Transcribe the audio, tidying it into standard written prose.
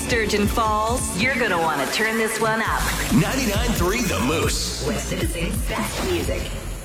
Sturgeon Falls, you're going to want to turn this one up. 99.3 The Moose. West Citizens' best music.